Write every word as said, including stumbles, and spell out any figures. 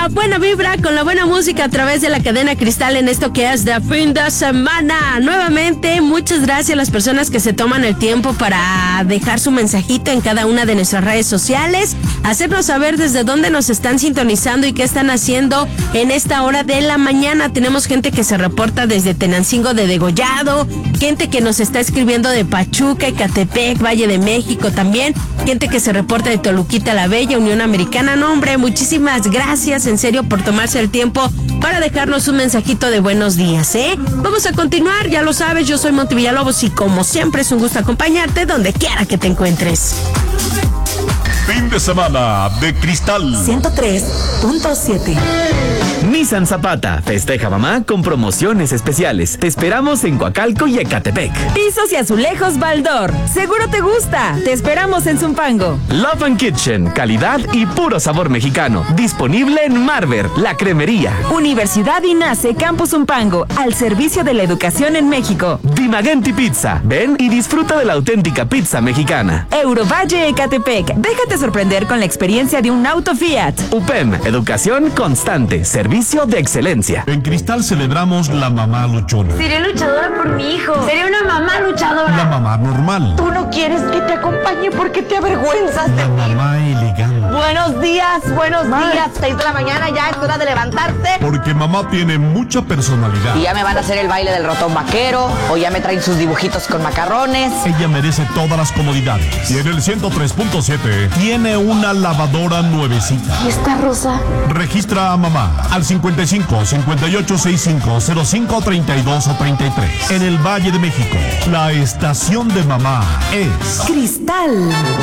la buena vibra, con la buena música a través de la cadena Cristal en esto que es de fin de semana. Nuevamente, muchas gracias a las personas que se toman el tiempo para dejar su mensajito en cada una de nuestras redes sociales, hacernos saber desde dónde nos están sintonizando y qué están haciendo en esta hora de la mañana. Tenemos gente que se reporta desde Tenancingo de Degollado, gente que nos está escribiendo de Pachuca, Ecatepec, Valle de México también, gente que se reporta de Toluquita la Bella, Unión Americana. No, hombre, muchísimas gracias en serio por tomarse el tiempo para dejarnos un mensajito de buenos días, ¿eh? Vamos a continuar, ya lo sabes, yo soy Monty Villalobos y como siempre es un gusto acompañarte donde quiera que te encuentres. Fin de semana de Cristal ciento tres punto siete. Nissan Zapata festeja mamá con promociones especiales. Te esperamos en Coacalco y Ecatepec. Pisos y azulejos Baldor. Seguro te gusta. Te esperamos en Zumpango. Love and Kitchen, calidad y puro sabor mexicano. Disponible en Marver, la cremería. Universidad INACE Campus Zumpango, al servicio de la educación en México. Dimagenti Pizza. Ven y disfruta de la auténtica pizza mexicana. Eurovalle Ecatepec. Déjate sorprender con la experiencia de un auto Fiat. U P E M, educación constante, servicio de excelencia. En Cristal celebramos la mamá luchona. Seré luchadora por mi hijo. Seré una mamá luchadora. La mamá normal. Tú no quieres que te acompañe porque te avergüenzas de La mí. mamá elegante. Buenos días, buenos días. Seis de la mañana ya es hora de levantarte. Porque mamá tiene mucha personalidad. Y ya me van a hacer el baile del ratón vaquero, o ya me traen sus dibujitos con macarrones. Ella merece todas las comodidades. Y en el ciento tres punto siete tiene una lavadora nuevecita. ¿Y esta rosa? Registra a mamá al cincuenta y cinco, cincuenta y ocho, sesenta y cinco, cero cinco, treinta y dos o treinta y tres. En el Valle de México, la estación de mamá es Cristal.